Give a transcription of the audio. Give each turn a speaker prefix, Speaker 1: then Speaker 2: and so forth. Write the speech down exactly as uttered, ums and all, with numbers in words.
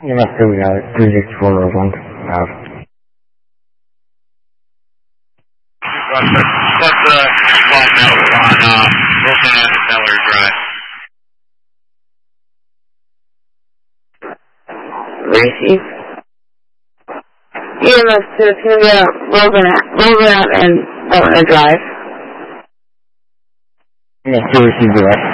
Speaker 1: You must do that. three sixty-four Roseland. Uh,
Speaker 2: What's the flight note on uh, Roseland and Delaware Drive?
Speaker 3: Receive. E M S two, it's going to be a Roseland and Delaware Drive.
Speaker 1: yes, you received the rest.